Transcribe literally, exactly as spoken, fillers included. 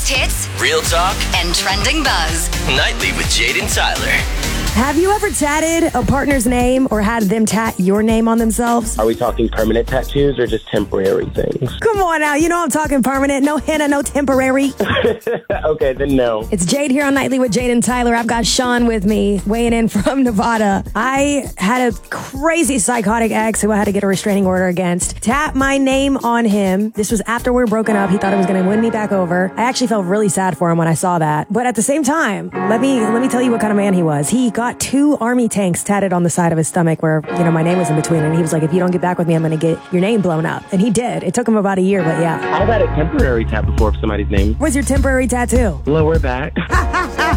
Greatest hits, real talk, and trending buzz. Nightly with Jade and Tyler. Have you ever tatted a partner's name or had them tat your name on themselves? Are we talking permanent tattoos or just temporary things? Come on now, you know I'm talking permanent. No henna, no temporary. Okay, then no. It's Jade here on Nightly with Jade and Tyler. I've got Sean with me, weighing in from Nevada. I had a crazy psychotic ex who I had to get a restraining order against. Tap my name on him. This was after we were broken up. He thought it was going to win me back over. I actually felt really sad for him when I saw that. But at the same time, let me let me tell you what kind of man he was. He got two army tanks tatted on the side of his stomach where, you know, my name was in between. And he was like, if you don't get back with me, I'm going to get your name blown up. And he did. It took him about a year, but yeah. How about a temporary tat before somebody's name? What's your temporary tattoo? Lower back.